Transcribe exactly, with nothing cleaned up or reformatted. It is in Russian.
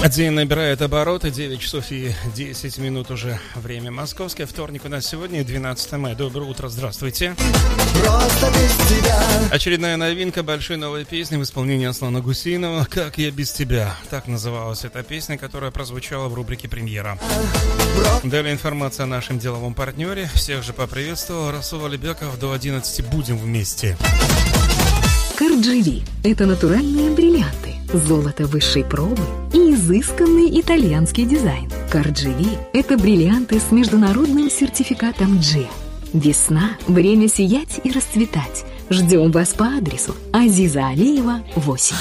День набирает обороты, девять часов и десять минут уже время московское. Вторник у нас сегодня, двенадцатое мая. Доброе утро, здравствуйте. Очередная новинка большой новой песни в исполнении Аслана Гусейнова «Как я без тебя». Так называлась эта песня, которая прозвучала в рубрике «Премьера». Далее информация о нашем деловом партнере. Всех же поприветствовал Расул Алибеков. До одиннадцати будем вместе. Кардживи – это натуральные бриллианты, золото высшей пробы и изысканный итальянский дизайн. Кардживи – это бриллианты с международным сертификатом джи. Весна – время сиять и расцветать. Ждем вас по адресу Азиза Алиева, восемь.